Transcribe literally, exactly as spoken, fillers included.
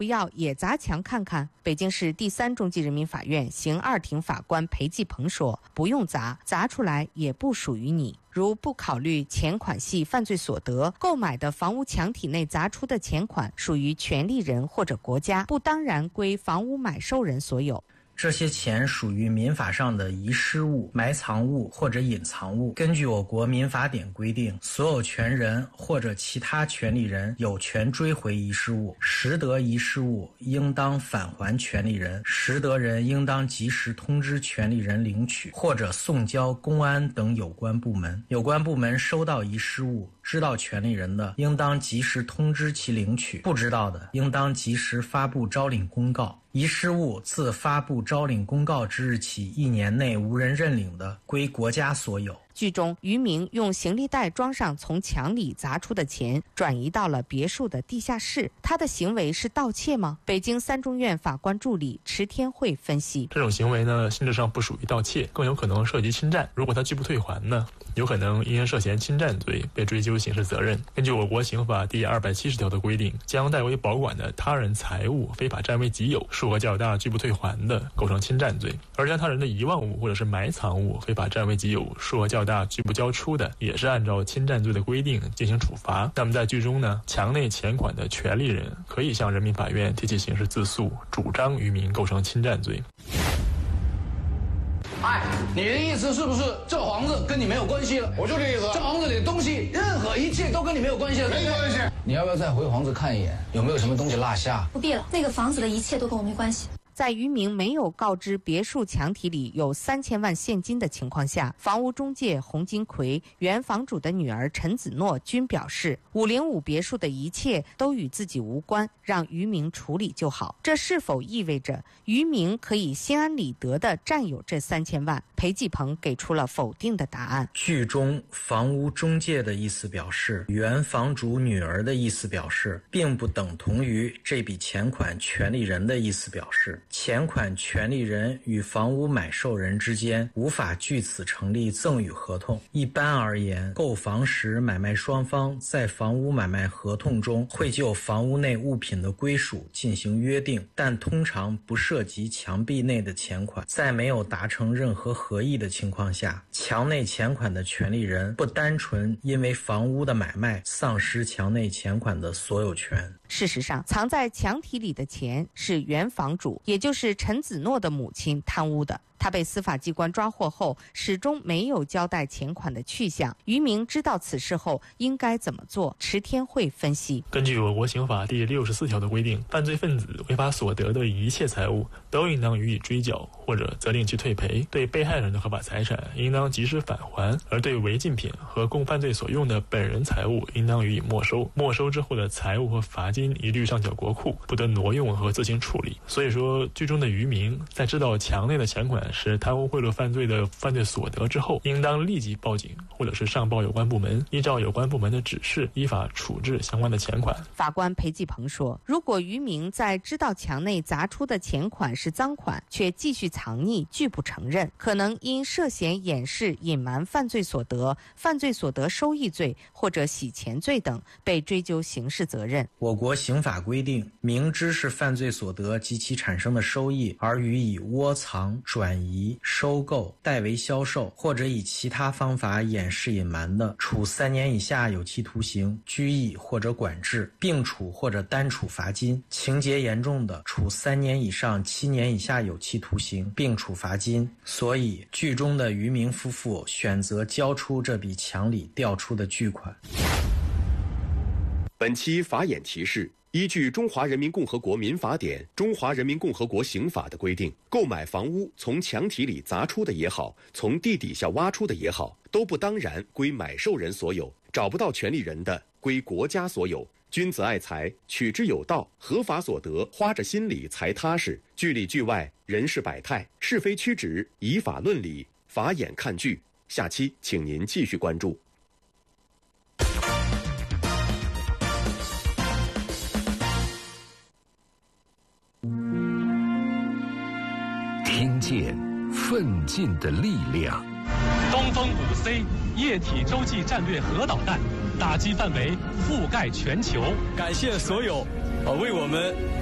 不要也砸墙看看？北京市第三中级人民法院刑二庭法官裴继鹏说，不用砸，砸出来也不属于你。如不考虑钱款系犯罪所得，购买的房屋墙体内砸出的钱款属于权利人或者国家，不当然归房屋买受人所有。 这些钱属于民法上的遗失物、埋藏物或者隐藏物。根据我国民法典规定，所有权人或者其他权利人有权追回遗失物，拾得遗失物应当返还权利人，拾得人应当及时通知权利人领取，或者送交公安等有关部门。有关部门收到遗失物，知道权利人的，应当及时通知其领取；不知道的，应当及时发布招领公告。遗失物自发布招领公告之日起一年内无人认领的，归国家所有。 剧中，渔民用行李袋装上从墙里砸出的钱，转移到了别墅的地下室。他的行为是盗窃吗？北京三中院法官助理池天慧分析， 这种行为呢，性质上不属于盗窃，更有可能涉及侵占。如果他拒不退还呢，有可能因涉嫌侵占罪被追究刑事责任。根据我国刑法第二百七十条的规定，将代为保管的他人财物非法占为己有，数额较大拒不退还的，构成侵占罪；而将他人的遗忘物或者是埋藏物非法占为己有，数额较大拒不交出的，也是按照侵占罪的规定进行处罚。那么在剧中呢，墙内钱款的权利人可以向人民法院提起刑事自诉，主张渔民构成侵占罪。 哎，你的意思是不是这房子跟你没有关系了？ 我就这意思。 这房子里的东西，任何一切都跟你没有关系了， 没关系。 你要不要再回房子看一眼，有没有什么东西落下？ 不必了，那个房子的一切都跟我没关系。 在渔民没有告知别墅墙体里有三千万现金的情况下，房屋中介洪金奎、原房主的女儿陈子诺均表示，五零五别墅的一切都与自己无关，让渔民处理就好。这是否意味着渔民可以心安理得地占有这三千万？裴继鹏给出了否定的答案。 剧中房屋中介的意思表示，原房主女儿的意思表示，并不等同于这笔钱款权利人的意思表示。钱款权利人与房屋买受人之间无法据此成立赠与合同。一般而言，购房时买卖双方在房屋买卖合同中会就房屋内物品的归属进行约定，但通常不涉及墙壁内的钱款。在没有达成任何合意的情况下，墙内钱款的权利人不单纯因为房屋的买卖丧失墙内钱款的所有权。 事实上，藏在墙体里的钱是原房主，也就是陈子诺的母亲贪污的。他被司法机关抓获后，始终没有交代钱款的去向。渔民知道此事后应该怎么做？池天慧分析， 根据我国刑法第六十四条的规定，犯罪分子违法所得的一切财物都应当予以追缴，或者责令其退赔。对被害人的合法财产应当及时返还，而对违禁品和供犯罪所用的本人财物应当予以没收。没收之后的财物和罚金一律上缴国库，不得挪用和自行处理。所以说，剧中的渔民在知道墙内的钱款是贪污贿赂犯罪的犯罪所得之后，应当立即报警，或者是上报有关部门，依照有关部门的指示依法处置相关的钱款。 法官裴继鹏说，如果渔民在知道墙内砸出的钱款是赃款，却继续藏匿拒不承认，可能因涉嫌掩饰隐瞒犯罪所得、犯罪所得收益罪或者洗钱罪等被追究刑事责任。 我国刑法规定，明知是犯罪所得及其产生的收益而予以窝藏、转移、收购、代为销售或者以其他方法掩饰隐瞒的，处三年以下有期徒刑、拘役或者管制，并处或者单处罚金；情节严重的，处三年以上七年以下有期徒刑，并处罚金。所以，剧中的渔民夫妇选择交出这笔墙里调出的巨款。 本期法眼提示：依据《中华人民共和国民法典》《中华人民共和国刑法》的规定，购买房屋从墙体里砸出的也好，从地底下挖出的也好，都不当然归买受人所有，找不到权利人的，归国家所有。君子爱财，取之有道，合法所得，花着心里才踏实。剧里剧外，人事百态，是非曲直，以法论理，法眼看剧。下期请您继续关注。 听见奋进的力量。 东风五 C 液体洲际战略核导弹，打击范围覆盖全球。 感谢所有呃为我们